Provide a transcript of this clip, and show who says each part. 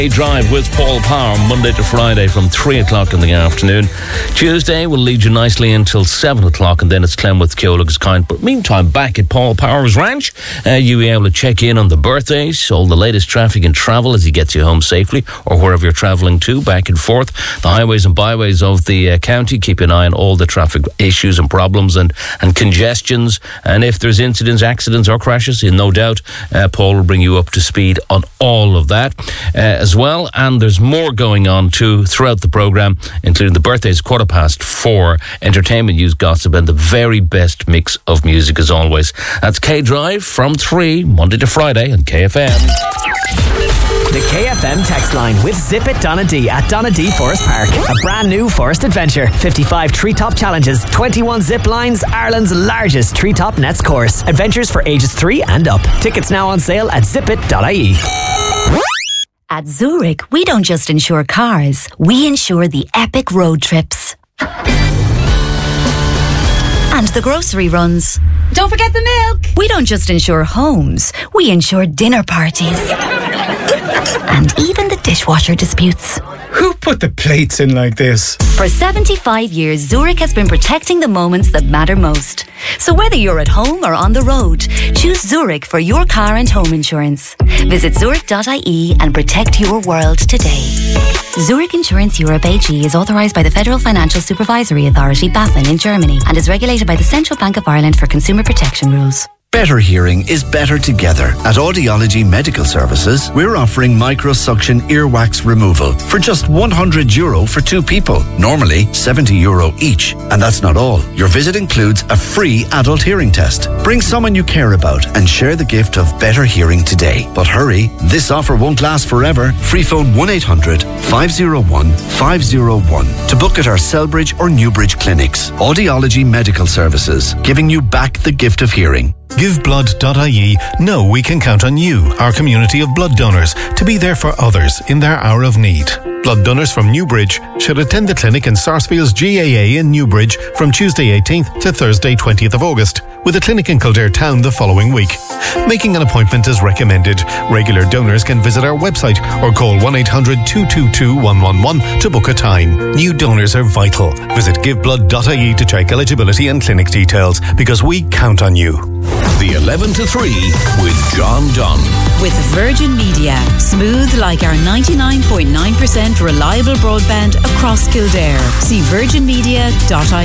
Speaker 1: Drive with Paul Power, Monday to Friday from 3 o'clock in the afternoon. Tuesday will lead you nicely until 7 o'clock, and then it's Clem with Ceolagus Kind. But meantime, back at Paul Power's ranch, you'll be able to check in on the birthdays, all the latest traffic and travel as he gets you home safely, or wherever you're travelling to, back and forth. The highways and byways of the county, keep an eye on all the traffic issues and problems and congestions. And if there's incidents, accidents or crashes, no doubt, Paul will bring you up to speed on all of that as well. And there's more going on too throughout the programme, including the birthdays, 4:15, entertainment news, gossip, and the very best mix of music as always. That's K Drive from 3, Monday to Friday on KFM.
Speaker 2: The KFM text line with Zip It Donadee at Donadee Forest Park. A brand new forest adventure. 55 treetop challenges, 21 zip lines, Ireland's largest treetop nets course. Adventures for ages 3 and up. Tickets now on sale at zipit.ie.
Speaker 3: At Zurich, we don't just insure cars, we insure the epic road trips. And the grocery runs.
Speaker 4: Don't forget the milk.
Speaker 3: We don't just insure homes, we insure dinner parties. And even the dishwasher disputes.
Speaker 5: Who put the plates in like this?
Speaker 3: For 75 years, Zurich has been protecting the moments that matter most. So whether you're at home or on the road, choose Zurich for your car and home insurance. Visit zurich.ie and protect your world today. Zurich Insurance Europe AG is authorised by the Federal Financial Supervisory Authority, BaFin, in Germany, and is regulated by the Central Bank of Ireland for consumer protection rules.
Speaker 6: Better hearing is better together. At Audiology Medical Services, we're offering microsuction earwax removal for just €100 for 2 people. Normally €70 each. And that's not all. Your visit includes a free adult hearing test. Bring someone you care about and share the gift of better hearing today. But hurry, this offer won't last forever. Free phone 1-800-501-501 to book at our Selbridge or Newbridge clinics. Audiology Medical Services, giving you back the gift of hearing.
Speaker 7: GiveBlood.ie know we can count on you, our community of blood donors, to be there for others in their hour of need. Blood donors from Newbridge should attend the clinic in Sarsfield's GAA in Newbridge from Tuesday 18th to Thursday 20th of August, with a clinic in Kildare Town the following week. Making an appointment is recommended. Regular donors can visit our website or call 1-800-222-111 to book a time. New donors are vital. Visit GiveBlood.ie to check eligibility and clinic details, because we count on you.
Speaker 1: The 11 to 3 with John Dunn.
Speaker 4: With Virgin Media. Smooth like our 99.9% reliable broadband across Kildare. See virginmedia.ie.